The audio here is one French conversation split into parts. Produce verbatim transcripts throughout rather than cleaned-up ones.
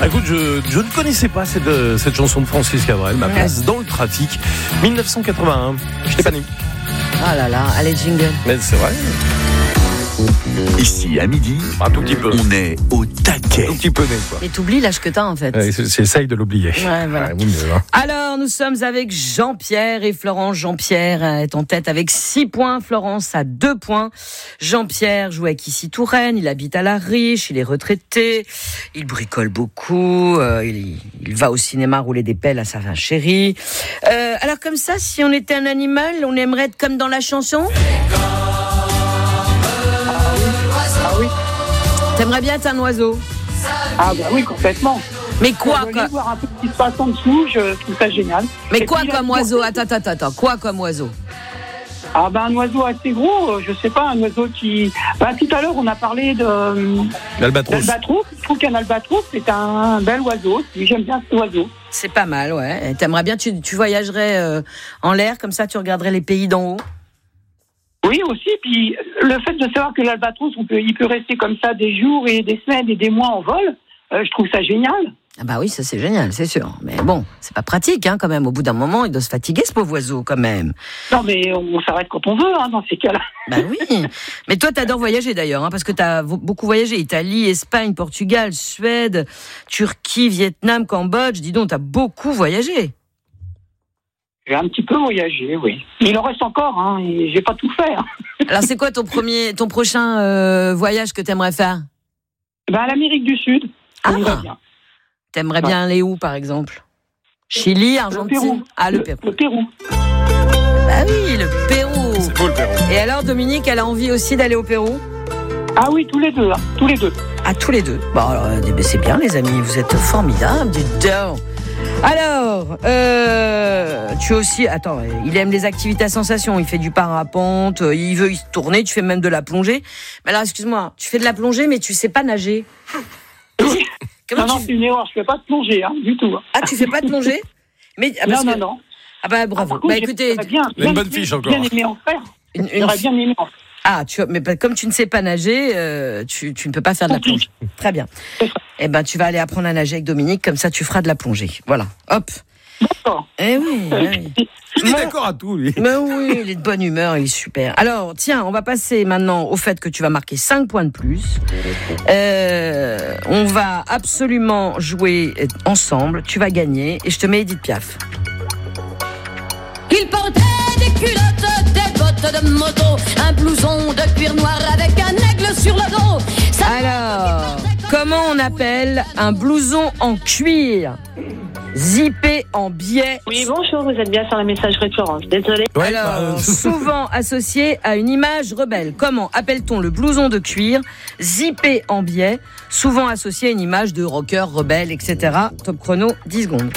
Écoute, je, je ne connaissais pas cette, cette chanson de Francis Cabrel, Ma place ouais. dans le trafic, dix-neuf cent quatre-vingt-un. Je t'ai pas dit. Ah là là, allez jingle. Mais c'est vrai. Ici, à midi, un tout petit peu. On est au taquet. Un tout petit peu, quoi. Mais t'oublies l'âge que t'as, en fait. Ouais, j'essaye de l'oublier. Ouais, voilà. Ouais, mieux, hein. Alors, nous sommes avec Jean-Pierre et Florence. Jean-Pierre est en tête avec six points. Florence a deux points. Jean-Pierre joue avec Issy Touraine. Il habite à La Riche. Il est retraité. Il bricole beaucoup. Euh, il, il va au cinéma rouler des pelles à sa chérie. Euh, alors, comme ça, si on était un animal, on aimerait être comme dans la chanson ? Ah oui. T'aimerais bien être un oiseau? Ah bah oui, complètement. Mais quoi, quoi? Voir un peu ce qui se passe en dessous, je trouve ça génial. Mais Et quoi puis, comme oiseau? Attends, attends, attends. Quoi comme oiseau? Ah ben un oiseau assez gros, je sais pas, un oiseau qui... Ben, tout à l'heure, on a parlé de... L'albatros. L'albatros. Je trouve qu'un albatros, c'est un bel oiseau. J'aime bien cet oiseau. C'est pas mal, ouais. T'aimerais bien, tu, tu voyagerais euh, en l'air, comme ça, tu regarderais les pays d'en haut? Oui, aussi. Puis le fait de savoir que l'albatros, on peut, il peut rester comme ça des jours et des semaines et des mois en vol, euh, je trouve ça génial. Ah bah oui, ça c'est génial, c'est sûr. Mais bon, c'est pas pratique, hein, quand même. Au bout d'un moment, il doit se fatiguer, ce pauvre oiseau, quand même. Non, mais on s'arrête quand on veut, hein, dans ces cas-là. Bah oui. Mais toi, t'adores voyager d'ailleurs, hein, parce que t'as beaucoup voyagé. Italie, Espagne, Portugal, Suède, Turquie, Vietnam, Cambodge. Dis donc, t'as beaucoup voyagé. J'ai un petit peu voyagé, oui. Mais il en reste encore, hein, et j'ai pas tout fait. Hein. Alors, c'est quoi ton premier, ton prochain euh, voyage que t'aimerais faire? Ben, à l'Amérique du Sud. Ah, bien. T'aimerais ouais. bien aller où, par exemple? Chili, Argentine? Le Pérou. Ah, le, le Pérou. Le Pérou. Bah oui, le Pérou. C'est beau, le Pérou. Et alors, Dominique, elle a envie aussi d'aller au Pérou? Ah oui, tous les deux, hein, tous les deux. Ah, tous les deux. Bon, alors, c'est bien, les amis, vous êtes formidables, du dehors. Alors, euh, tu aussi... Attends, il aime les activités à sensation. Il fait du parapente, il veut y se tourner, tu fais même de la plongée. Mais alors, excuse-moi, tu fais de la plongée, mais tu sais pas nager. Comment non, non, c'est une erreur, je fais pas de plongée, hein, du tout. Ah, tu fais pas de plongée? Mais, ah, non, non, que... non. Ah bah, bravo. Ah, contre, bah écoutez... Bien, bien, une bonne fiche encore. Bien aimé en faire. Une, une... J'aurais bien aimé en faire. Ah, tu, mais comme tu ne sais pas nager, euh, tu, tu ne peux pas faire de la plongée. Très bien. Eh ben, tu vas aller apprendre à nager avec Dominique, comme ça tu feras de la plongée. Voilà, hop. D'accord. Eh oui. oui. Il est d'accord à tout, lui. Mais oui, il est de bonne humeur, il est super. Alors, tiens, on va passer maintenant au fait que tu vas marquer cinq points de plus. Euh, on va absolument jouer ensemble. Tu vas gagner et je te mets Edith Piaf. Il portait des culottes, des bottes de moto, un blouson de cuir noir avec un aigle sur le dos. Ça Alors, comment on appelle un blouson en cuir zippé en biais? Oui, bonjour, vous êtes bien sur la messagerie de Florence, désolée. Ouais, Alors, bah... souvent associé à une image rebelle. Comment appelle-t-on le blouson de cuir zippé en biais, souvent associé à une image de rocker, rebelle, et cetera. Top chrono, dix secondes.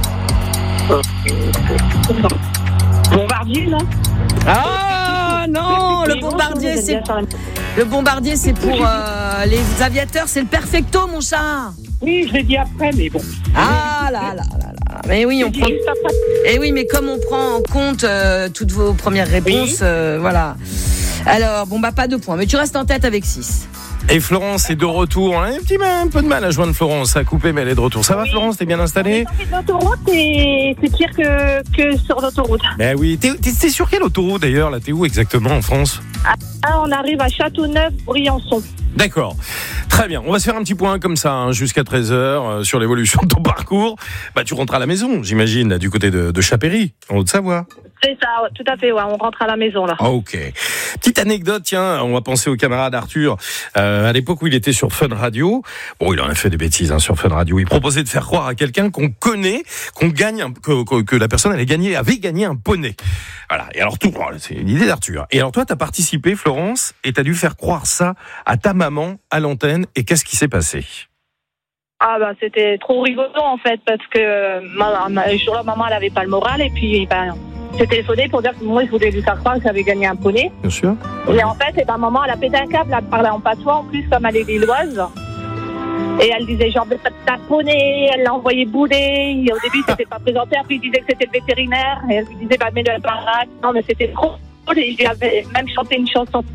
Bombardier, non? Ah non, le bombardier, c'est le bombardier, c'est pour euh, les aviateurs, c'est le perfecto, mon chat. Oui, je l'ai dit après, mais bon. Ah là là là là. Mais oui, on prend. Et oui, mais comme on prend en compte euh, toutes vos premières réponses, oui. euh, voilà. Alors bon bah pas de points, mais tu restes en tête avec six. Et Florence est de retour. On a un petit un peu de mal à joindre Florence, à couper, mais elle est de retour. Ça va, Florence? T'es bien installée? L'autoroute, c'est, c'est pire que, que sur l'autoroute. Ben oui. T'es, t'es, t'es sur quelle autoroute d'ailleurs? Là, t'es où exactement en France? Ah, on arrive à Châteauneuf-Briançon. D'accord. Très bien. On va se faire un petit point comme ça hein, jusqu'à treize heures euh, sur l'évolution de ton parcours. Bah, tu rentres à la maison, j'imagine, là, du côté de, de Chapéry, en Haute-Savoie. C'est ça, tout à fait, ouais, on rentre à la maison là. Ok. Petite anecdote, tiens, on va penser au camarade Arthur. Euh, à l'époque où il était sur Fun Radio, bon, il en a fait des bêtises hein, sur Fun Radio. Il proposait de faire croire à quelqu'un qu'on connaît, qu'on gagne, un, que, que, que la personne allait gagner, avait gagné un poney. Voilà. Et alors tout, c'est une idée d'Arthur. Et alors toi, t'as participé, Florence, et t'as dû faire croire ça à ta maman à l'antenne. Et qu'est-ce qui s'est passé? Ah bah c'était trop rigolo en fait parce que ma, ma, ce jour-là maman elle avait pas le moral et puis ben j'ai téléphoné pour dire que moi je voulais lui faire croire que j'avais gagné un poney. Bien sûr. Et en fait et ben maman elle a pété un câble, elle parlait en patois en plus comme elle est lilloise. Et elle disait genre t'as poney, elle l'a envoyé bouler. Et au début c'était pas présenté, après il disait que c'était le vétérinaire et elle lui disait bah mets-le à la baraque. Non mais c'était trop drôle et il lui avait même chanté une chanson.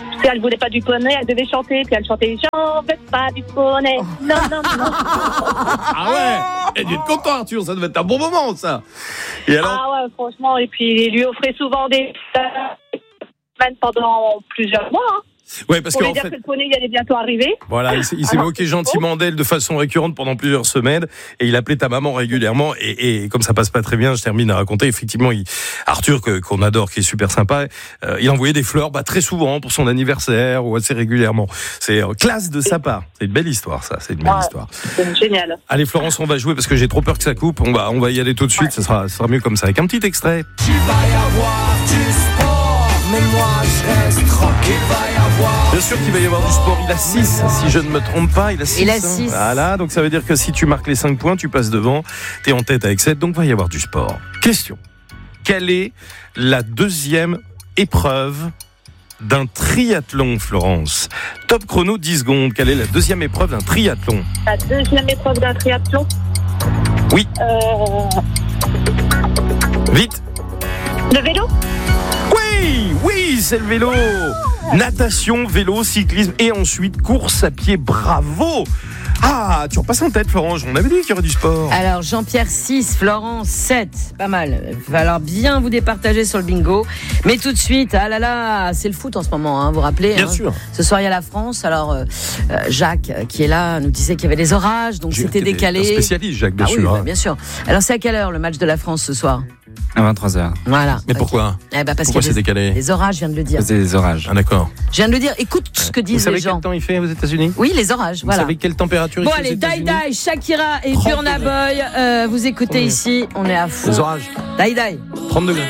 Si elle voulait pas du poney, elle devait chanter. Puis elle chantait « J'en veux pas du poney. Non, non, non. » Ah ouais. Elle est content, Arthur. Ça devait être un bon moment, ça. Et alors? Ah ouais, franchement. Et puis, il lui offrait souvent des semaines pendant plusieurs mois. Hein. Ouais, parce pour qu'en lui dire fait, que le poney il allait bientôt arriver. voilà, il s'est, il s'est Alors, moqué gentiment d'elle de façon récurrente pendant plusieurs semaines et il appelait ta maman régulièrement et, et comme ça passe pas très bien, je termine à raconter. Effectivement, il, Arthur que, qu'on adore, qui est super sympa, euh, il envoyait des fleurs, bah, très souvent pour son anniversaire ou assez régulièrement. C'est euh, classe de sa part. C'est une belle histoire, ça. C'est une belle Ouais, histoire. c'est génial. Allez, Florence, on va jouer parce que j'ai trop peur que ça coupe. On va, on va y aller tout de suite. Ouais. Ça sera, ça sera mieux comme ça. Avec un petit extrait. Tu vas y avoir du sport, mais moi je reste tranquille. Va y avoir. Bien sûr qu'il va y avoir du sport. Il a six, si je ne me trompe pas. Il a six. Il a hein. six. Voilà, donc ça veut dire que si tu marques les cinq points, tu passes devant. T'es en tête avec sept, donc va y avoir du sport. Question. Quelle est la deuxième épreuve d'un triathlon, Florence? Top chrono, dix secondes. Quelle est la deuxième épreuve d'un triathlon? La deuxième épreuve d'un triathlon. Oui. Euh, Vite. le vélo. Oui, oui, c'est le vélo. Natation, vélo, cyclisme et ensuite course à pied. Bravo. Ah, tu repasses en tête, Florence. On avait dit qu'il y aurait du sport. Alors, Jean-Pierre six, Florence sept. Pas mal. Il va falloir bien vous départager sur le bingo. Mais tout de suite, ah là là, c'est le foot en ce moment, hein, vous vous rappelez? Bien hein. sûr. Ce soir, il y a la France. Alors, euh, euh, Jacques, euh, qui est là, nous disait qu'il y avait des orages, donc J'ai- c'était t'es décalé. un spécialiste, Jacques, bien Ah oui, sûr. bah, hein. bien sûr. Alors, c'est à quelle heure le match de la France ce soir? À vingt-trois heures. Voilà. Mais Ok. pourquoi Eh ben parce Pourquoi qu'il y c'est a des, décalé des orages, je viens de le dire. C'est des orages. Ah, d'accord. Je viens de le dire. Écoute ce que Vous disent savez les quel gens. temps il fait aux États-Unis? Oui, les orages, Vous voilà. savez quelle température il Bon fait aux allez, Dai États-Unis? Dai, Shakira et trente Burna degrés. Boy, euh, vous écoutez ici, on est à fond. Les orages. Dai Dai. trente degrés.